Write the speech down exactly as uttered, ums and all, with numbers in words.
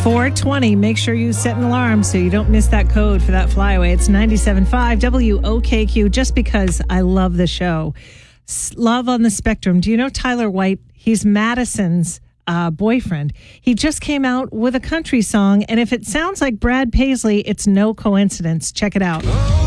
four twenty. Make sure you set an alarm so you don't miss that code for that flyaway. It's ninety-seven point five W O K Q, just because I love the show. Love on the Spectrum. Do you know Tyler White? He's Madison's uh, boyfriend. He just came out with a country song, and if it sounds like Brad Paisley, it's no coincidence. Check it out.